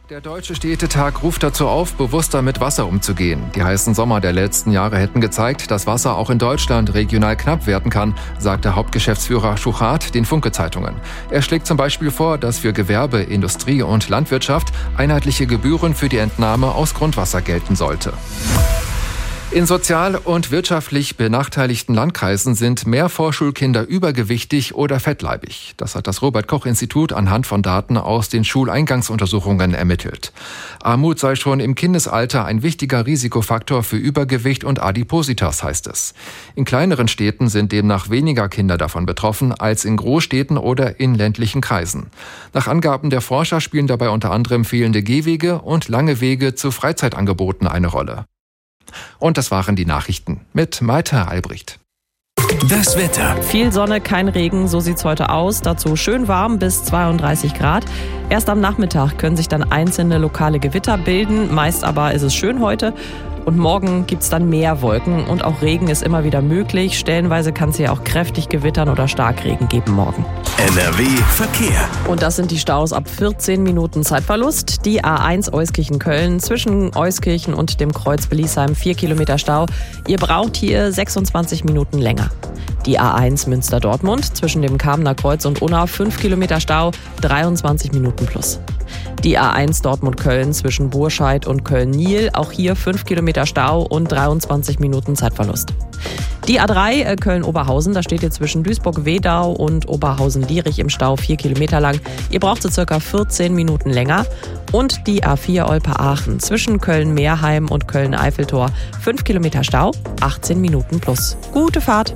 Der Deutsche Städtetag ruft dazu auf, bewusster mit Wasser umzugehen. Die heißen Sommer der letzten Jahre hätten gezeigt, dass Wasser auch in Deutschland regional knapp werden kann, sagte Hauptgeschäftsführer Schuchart den Funke-Zeitungen. Er schlägt zum Beispiel vor, dass für Gewerbe, Industrie und Landwirtschaft einheitliche Gebühren für die Entnahme aus Grundwasser gelten sollte. In sozial und wirtschaftlich benachteiligten Landkreisen sind mehr Vorschulkinder übergewichtig oder fettleibig. Das hat das Robert-Koch-Institut anhand von Daten aus den Schuleingangsuntersuchungen ermittelt. Armut sei schon im Kindesalter ein wichtiger Risikofaktor für Übergewicht und Adipositas, heißt es. In kleineren Städten sind demnach weniger Kinder davon betroffen als in Großstädten oder in ländlichen Kreisen. Nach Angaben der Forscher spielen dabei unter anderem fehlende Gehwege und lange Wege zu Freizeitangeboten eine Rolle. Und das waren die Nachrichten mit Maite Albrecht. Das Wetter. Viel Sonne, kein Regen, so sieht's heute aus. Dazu schön warm bis 32 Grad. Erst am Nachmittag können sich dann einzelne lokale Gewitter bilden. Meist aber ist es schön heute. Und morgen gibt's dann mehr Wolken und auch Regen ist immer wieder möglich. Stellenweise kann es hier auch kräftig gewittern oder Starkregen geben morgen. NRW Verkehr. Und das sind die Staus ab 14 Minuten Zeitverlust. Die A1 Euskirchen-Köln zwischen Euskirchen und dem Kreuz Beliesheim 4 Kilometer Stau. Ihr braucht hier 26 Minuten länger. Die A1 Münster-Dortmund zwischen dem Kamener Kreuz und Unna 5 Kilometer Stau, 23 Minuten plus. Die A1 Dortmund-Köln zwischen Burscheid und Köln-Niel, auch hier 5 Kilometer Stau und 23 Minuten Zeitverlust. Die A3 Köln-Oberhausen, da steht ihr zwischen Duisburg-Wedau und Oberhausen-Lierich im Stau 4 Kilometer lang. Ihr braucht so circa 14 Minuten länger. Und die A4 Olpe-Aachen zwischen Köln-Meerheim und Köln-Eiffeltor 5 Kilometer Stau, 18 Minuten plus. Gute Fahrt!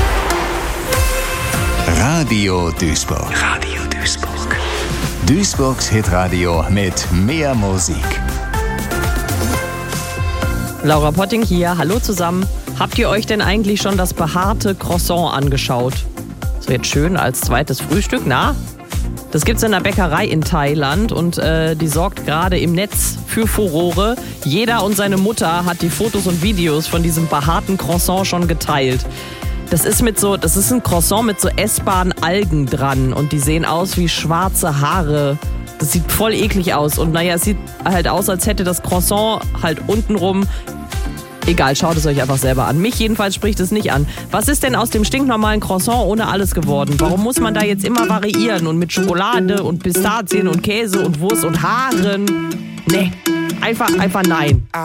Radio Duisburg. Radio Duisburg. Duisburgs Hitradio mit mehr Musik. Laura Potting hier, hallo zusammen. Habt ihr euch denn eigentlich schon das behaarte Croissant angeschaut? So jetzt schön als zweites Frühstück, na? Das gibt's in der Bäckerei in Thailand und die sorgt gerade im Netz für Furore. Jeder und seine Mutter hat die Fotos und Videos von diesem behaarten Croissant schon geteilt. Das ist ein Croissant mit so essbaren Algen dran und die sehen aus wie schwarze Haare. Das sieht voll eklig aus und naja, es sieht halt aus, als hätte das Croissant halt untenrum. Egal, schaut es euch einfach selber an. Mich jedenfalls spricht es nicht an. Was ist denn aus dem stinknormalen Croissant ohne alles geworden? Warum muss man da jetzt immer variieren und mit Schokolade und Pistazien und Käse und Wurst und Haaren? Nee, einfach nein.